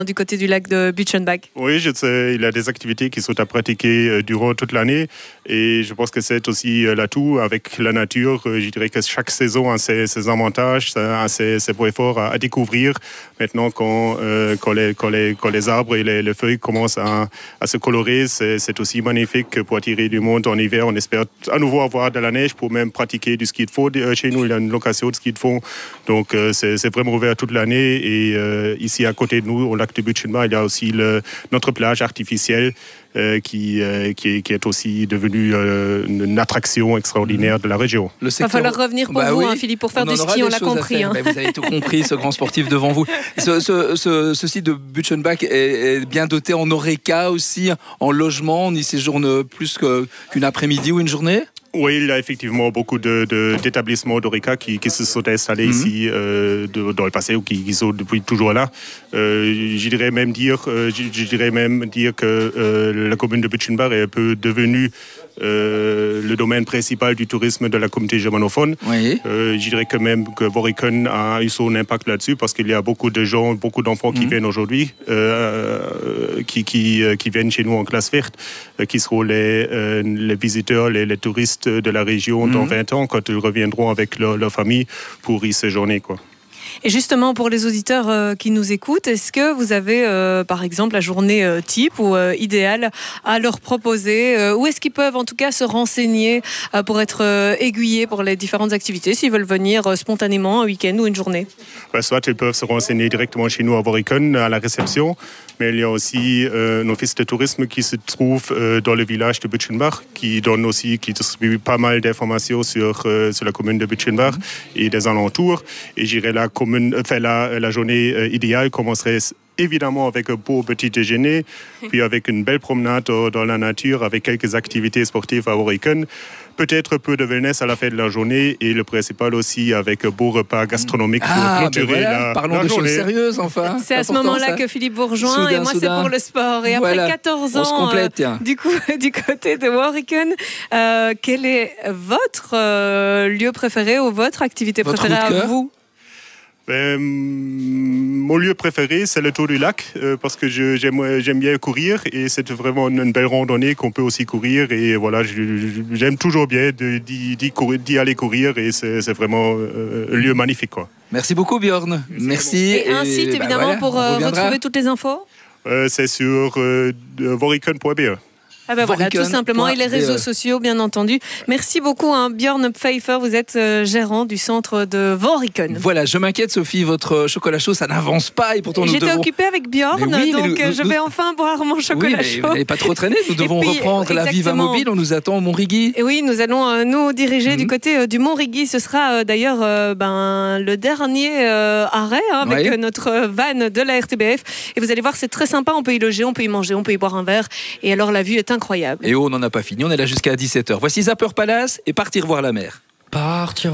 du côté du lac de Butchenbach. Oui, je sais, il y a des activités qui sont à pratiquer durant toute l'année et je pense que c'est aussi l'atout avec la nature. Je dirais que chaque saison a ses avantages, a ses points forts à découvrir. Maintenant, quand les arbres et les feuilles commencent à se colorer, c'est aussi magnifique pour attirer du monde en hiver. On espère à nouveau avoir de la neige pour même pratiquer du ski de fond. Chez nous, il y a une location de ski de fond, donc c'est vraiment ouvert toute l'année. Et ici, à côté de nous, au lac de Butchenbach, il y a aussi notre plage artificielle qui est aussi devenue une attraction extraordinaire de la région. Il va falloir revenir pour vous, Philippe, pour faire du ski, on l'a compris. Vous avez tout compris, ce grand sportif devant vous. Ce site de Butchenbach est bien doté en horeca aussi, en logement. On y séjourne plus qu'une après-midi ou une journée? Oui, il y a effectivement beaucoup d'établissements d'horeca qui se sont installés ici dans le passé ou qui sont depuis toujours là. Je dirais même dire que la commune de Butchenbach est un peu devenue le domaine principal du tourisme de la communauté germanophone. Oui. Je dirais que même que VORICON a eu son impact là-dessus parce qu'il y a beaucoup de gens, beaucoup d'enfants qui viennent aujourd'hui, qui viennent chez nous en classe verte, qui seront les visiteurs, les touristes de la région dans 20 ans quand ils reviendront avec leur famille pour y séjourner, quoi. Et justement, pour les auditeurs qui nous écoutent, est-ce que vous avez, par exemple, la journée type ou idéale à leur proposer où est-ce qu'ils peuvent, en tout cas, se renseigner pour être aiguillés pour les différentes activités, s'ils veulent venir spontanément un week-end ou une journée? Soit ils peuvent se renseigner directement chez nous à VORICON, à la réception, mais il y a aussi un office de tourisme qui se trouve dans le village de Butchenbach, qui distribue pas mal d'informations sur la commune de Butchenbach et des alentours. Et j'irai la journée idéale commencerait évidemment avec un beau petit déjeuner, puis avec une belle promenade dans la nature, avec quelques activités sportives à VORICON, peut-être un peu de wellness à la fin de la journée et le principal aussi avec un beau repas gastronomique pour clôturer parlons de choses sérieuses, enfin. C'est à ce moment-là que Philippe vous rejoint et moi c'est pour le sport. Et après 14 ans, on se complète, du côté de VORICON, quel est votre lieu préféré ou votre activité préférée à vous? Mon lieu préféré, c'est le Tour du Lac, parce que j'aime bien courir et c'est vraiment une belle randonnée qu'on peut aussi courir. Et voilà, j'aime toujours bien d'y aller courir et c'est vraiment un lieu magnifique, quoi. Merci beaucoup, Björn. Merci. Et un site, évidemment, pour retrouver toutes les infos? C'est sur voricon.be. Ah ben voilà, tout simplement, et les réseaux sociaux, bien entendu. Merci beaucoup, Björn Pfeiffer, vous êtes gérant du centre de VORICON. Voilà, je m'inquiète, Sophie, votre chocolat chaud, ça n'avance pas et pourtant nous devons... J'étais occupée avec Björn, je vais enfin boire mon chocolat chaud. Vous n'avez pas trop traîné, nous devons reprendre la Viva Mobile, on nous attend au Mont-Rigui. Et oui, nous allons nous diriger du côté du Mont-Rigui. Ce sera d'ailleurs le dernier arrêt avec notre van de la RTBF. Et vous allez voir, c'est très sympa, on peut y loger, on peut y manger, on peut y boire un verre. Et alors la vue est incroyable. Et on n'en a pas fini, on est là jusqu'à 17h. Voici Zapper Palace et Partir voir la mer.